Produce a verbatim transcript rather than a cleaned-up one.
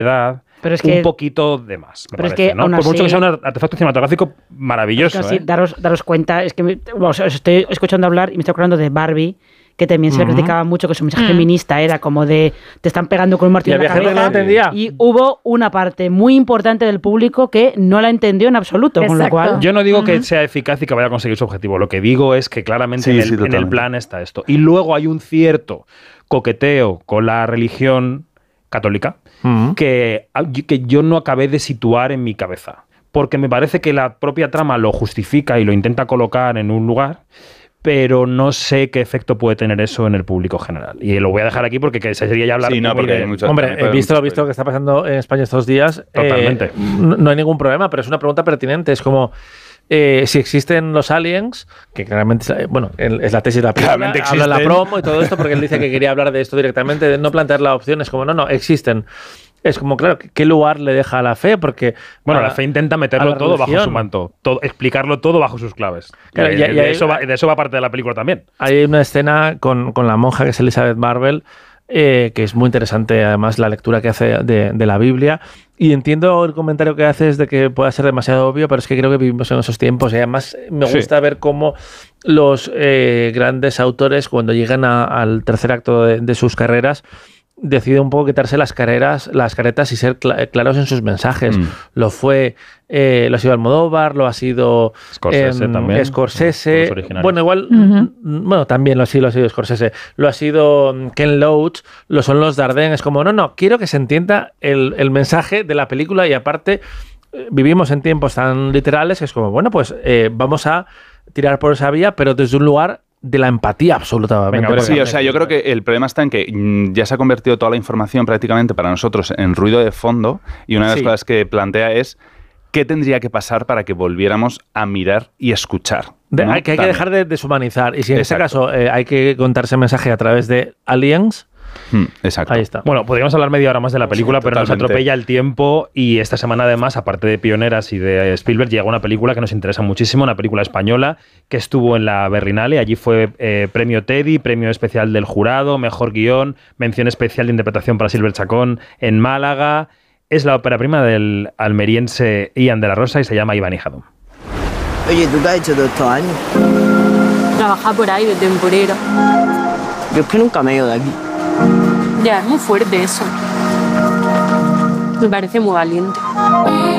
edad, pero es que, un poquito de más, me pero parece, es que, ¿no? Por así, mucho que sea un artefacto cinematográfico maravilloso. Es que así, ¿eh? daros, daros cuenta, es que me, os estoy escuchando hablar y me estoy acordando de Barbie, que también se le Uh-huh. criticaba mucho, que su mensaje Uh-huh. feminista era como de te están pegando con un martillo en la cabeza. No entendía. Y hubo una parte muy importante del público que no la entendió en absoluto. Exacto. Con lo cual, yo no digo uh-huh. que sea eficaz y que vaya a conseguir su objetivo. Lo que digo es que claramente sí, en, el, sí, en el plan está esto. Y luego hay un cierto coqueteo con la religión católica uh-huh. que, que yo no acabé de situar en mi cabeza. Porque me parece que la propia trama lo justifica y lo intenta colocar en un lugar, pero no sé qué efecto puede tener eso en el público general. Y lo voy a dejar aquí porque sería ya hablar... Sí, no, porque hay mucho, Hombre, he visto lo visto que está pasando en España estos días. Totalmente. Eh, no, no hay ningún problema, pero es una pregunta pertinente. Es como... Eh, si existen los aliens, que claramente, bueno, es la tesis de la película, habla la promo y todo esto, porque él dice que quería hablar de esto directamente, de no plantear la opción, es como, no, no, existen. Es como, claro, ¿qué lugar le deja a la fe? Porque bueno, a, la fe intenta meterlo todo religión. bajo su manto, todo, explicarlo todo bajo sus claves. Claro, y, y, de, y de, hay, eso va, de eso va parte de la película también. Hay una escena con, con la monja, que es Elizabeth Marvel, eh, que es muy interesante, además, la lectura que hace de, de la Biblia. Y entiendo el comentario que haces de que pueda ser demasiado obvio, pero es que creo que vivimos en esos tiempos y además me gusta sí. ver cómo los eh, grandes autores, cuando llegan a, al tercer acto de, de sus carreras, deciden un poco quitarse las carreras, las caretas y ser cl- claros en sus mensajes. Mm. Lo fue, eh, lo ha sido Almodóvar, lo ha sido Scorsese eh, también. Scorsese. Bueno, igual, uh-huh. bueno, también lo ha sido, lo ha sido Scorsese. Lo ha sido Ken Loach, lo son los Dardenne. Es como, no, no, quiero que se entienda el, el mensaje de la película y aparte eh, vivimos en tiempos tan literales que es como, bueno, pues eh, vamos a tirar por esa vía, pero desde un lugar de la empatía absolutamente. Venga, sí, o sea, yo creo que el problema está en que mmm, ya se ha convertido toda la información prácticamente para nosotros en ruido de fondo y una de las sí. cosas que plantea es qué tendría que pasar para que volviéramos a mirar y escuchar. De, ¿no? hay que, hay que dejar de deshumanizar y si en Exacto. este caso eh, hay que contarse mensaje a través de aliens. Hmm, exacto. Ahí está. Bueno, podríamos hablar media hora más de la película, sí, pero nos atropella el tiempo y esta semana además, aparte de Pioneras y de Spielberg, llega una película que nos interesa muchísimo, una película española que estuvo en la Berlinale, allí fue eh, premio Teddy, premio especial del jurado, mejor guión, mención especial de interpretación para Silver Chacón en Málaga. Es la ópera prima del almeriense Ian de la Rosa y se llama Iván y Jadón. Oye, ¿tú qué has hecho todos estos años? Trabajar por ahí de temporero. Yo es que nunca me he ido de aquí. Ya, es muy fuerte eso. Me parece muy valiente.